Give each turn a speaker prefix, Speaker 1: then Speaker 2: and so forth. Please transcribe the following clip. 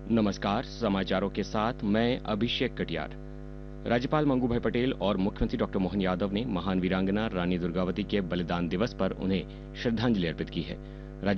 Speaker 1: नमस्कार, समाचारों के साथ मैं अभिषेक कटियार। राज्यपाल मंगूभाई पटेल और मुख्यमंत्री डॉक्टर मोहन यादव ने महान वीरांगना रानी दुर्गावती के बलिदान दिवस पर उन्हें श्रद्धांजलि अर्पित की है।